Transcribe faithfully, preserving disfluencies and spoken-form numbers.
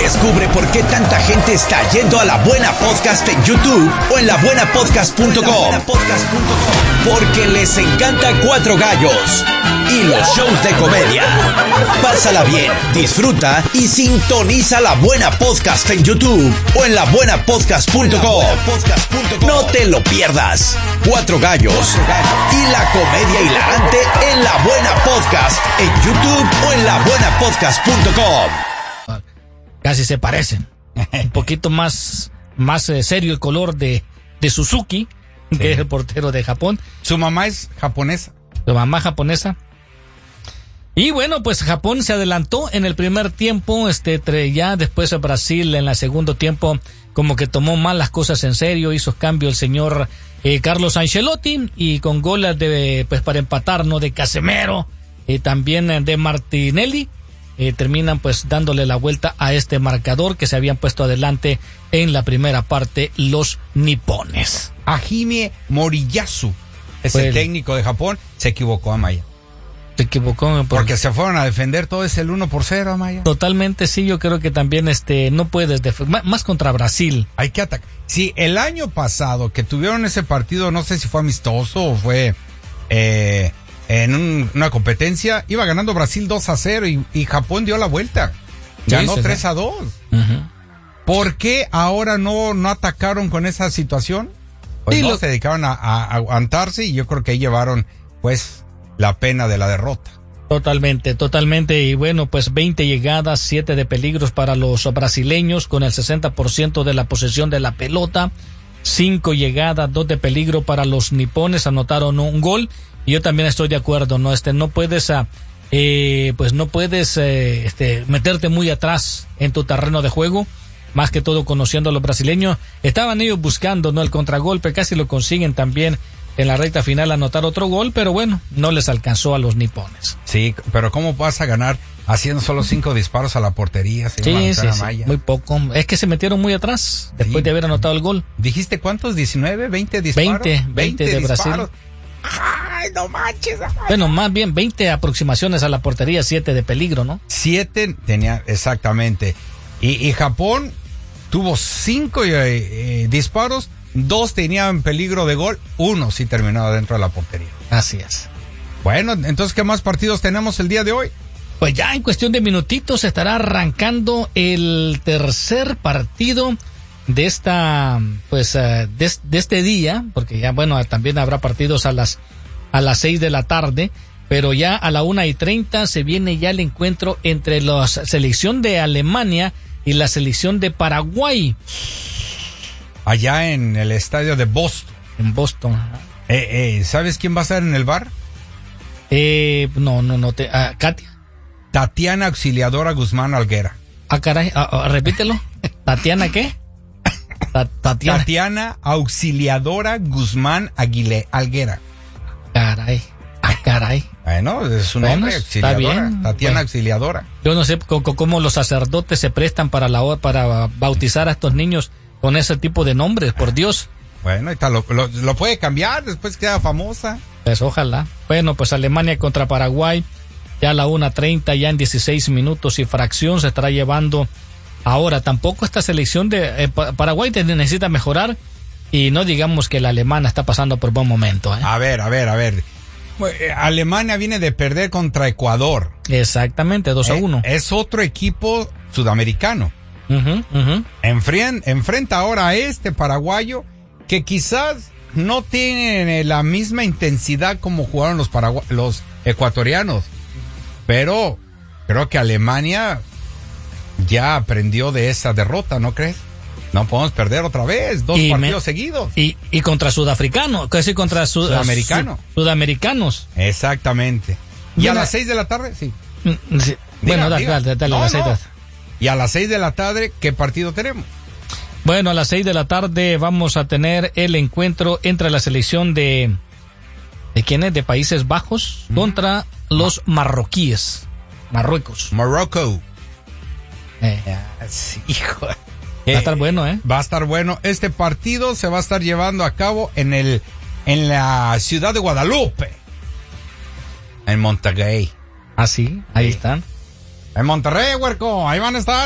Descubre por qué tanta gente está yendo a La Buena Podcast en YouTube o en la buena podcast punto com. Porque les encanta Cuatro Gallos y los shows de comedia. Pásala bien, disfruta y sintoniza La Buena Podcast en YouTube o en la buena podcast punto com. No te lo pierdas. Cuatro Gallos y la comedia hilarante en La Buena Podcast en YouTube o en la buena podcast punto com. Casi se parecen. Un poquito más, más eh, serio el color de, de Suzuki, sí, que es el portero de Japón. Su mamá es japonesa. Su mamá japonesa. Y bueno, pues Japón se adelantó en el primer tiempo, este, ya después de Brasil en el segundo tiempo como que tomó mal las cosas en serio, hizo cambio el señor eh, Carlos Ancelotti y con goles de, pues para empatar, ¿no? De Casemiro y eh, también de Martinelli. Eh, terminan pues dándole la vuelta a este marcador que se habían puesto adelante en la primera parte los nipones. Hajime Moriyasu es Fue el el- técnico de Japón, se equivocó, Amaya. Se equivocó por- Porque se fueron a defender todo ese el uno por cero, Amaya. totalmente, sí, yo creo que también este no puedes def- ma- más contra Brasil. Hay que atacar. Sí, el año pasado que tuvieron ese partido, no sé si fue amistoso o fue eh, en un- una competencia, iba ganando Brasil dos a cero y, y Japón dio la vuelta. Ganó Sí, sí, tres sí. a dos. Ujú. ¿Por qué ahora no, no atacaron con esa situación? Pues Sí, no, lo- se dedicaron a, a aguantarse y yo creo que ahí llevaron pues la pena de la derrota. Totalmente, totalmente. Y bueno, pues veinte llegadas, siete de peligros para los brasileños con el sesenta por ciento de la posesión de la pelota. cinco llegadas, dos de peligro para los nipones, anotaron un gol. Y yo también estoy de acuerdo, ¿no? Este, no puedes, ah, eh, pues no puedes, eh, este, meterte muy atrás en tu terreno de juego. Más que todo conociendo a los brasileños. Estaban ellos buscando, ¿no? El contragolpe, casi lo consiguen también en la recta final anotar otro gol, pero bueno, no les alcanzó a los nipones. Sí, pero ¿cómo vas a ganar haciendo solo cinco disparos a la portería? Sí, sí, sí, muy poco. Es que se metieron muy atrás después Sí. de haber anotado el gol. ¿Dijiste cuántos? ¿diecinueve? ¿veinte disparos? veinte, veinte de Brasil. Ay, no manches. Bueno, más bien veinte aproximaciones a la portería, siete de peligro, ¿no? Siete tenía, exactamente. Y, y Japón tuvo cinco eh, eh, disparos, dos tenían peligro de gol, uno sí terminó dentro de la portería. Así es. Bueno, entonces, ¿qué más partidos tenemos el día de hoy? Pues ya en cuestión de minutitos se estará arrancando el tercer partido de esta, pues, eh, de, de este día, porque ya, bueno, también habrá partidos a las, a las seis de la tarde, pero ya a la una y treinta se viene ya el encuentro entre la selección de Alemania y la selección de Paraguay Allá en el estadio de Boston. en Boston. Eh, eh, ¿Sabes quién va a estar en el bar? Eh, no, no, no, te, ah, Katia. Tatiana Auxiliadora Guzmán Alguera. Ah, caray, ah, ah, repítelo. ¿Tatiana qué? Ta- Tatiana. Tatiana Auxiliadora Guzmán Aguile, Alguera. Caray, ah, caray. Bueno, es su Bueno, nombre, está Auxiliadora. bien. Tatiana Bueno. Auxiliadora. Yo no sé co- co- cómo los sacerdotes se prestan para la hora- para bautizar a estos niños con ese tipo de nombres, por Dios. Bueno, ahorita lo, lo, lo puede cambiar, después queda famosa. Pues ojalá. Bueno, pues Alemania contra Paraguay, ya a la una treinta, ya en dieciséis minutos y fracción se estará llevando. Ahora, tampoco esta selección de eh, Pa- Paraguay te- necesita mejorar y no digamos que la alemana está pasando por buen momento, ¿eh? A ver, a ver, a ver. Eh, Alemania viene de perder contra Ecuador. Exactamente, dos a Eh, uno. es otro equipo sudamericano. Ujú, ujú. Enfrien- enfrenta ahora a este paraguayo que quizás no tiene la misma intensidad como jugaron los paragua- los ecuatorianos, pero creo que Alemania ya aprendió de esa derrota, ¿no crees? No podemos perder otra vez, dos Y partidos me- seguidos. Y, y contra sudafricanos, casi contra sud- Sudamericano. su- sudamericanos. Exactamente. Y Mira- a las seis de la tarde, sí. Mm, sí. Bueno, Diga, dale, diga. dale, dale, No, a las seis no. de- Y a las seis de la tarde, ¿qué partido tenemos? Bueno, a las seis de la tarde vamos a tener el encuentro entre la selección de... ¿De quién es? De Países Bajos contra los marroquíes. Marruecos. Morocco. Eh, Sí, hijo. va a estar bueno, ¿eh? Va a estar bueno. Este partido se va a estar llevando a cabo en el en la ciudad de Guadalupe. En Monterrey. Ah, sí, ahí Sí. están. En Monterrey, huerco. Ahí van a estar.